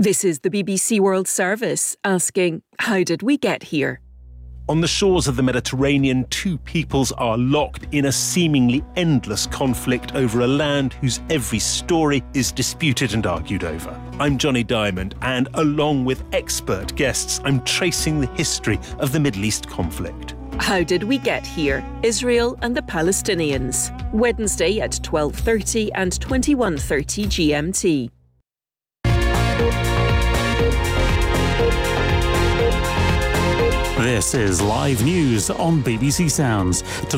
This is the BBC World Service asking, how did we get here? On the shores of the Mediterranean, two peoples are locked in a seemingly endless conflict over a land whose every story is disputed and argued over. I'm Johnny Diamond, and along with expert guests, I'm tracing the history of the Middle East conflict. How did we get here? Israel and the Palestinians. Wednesday at 12:30 and 21:30 GMT. This is live news on BBC Sounds.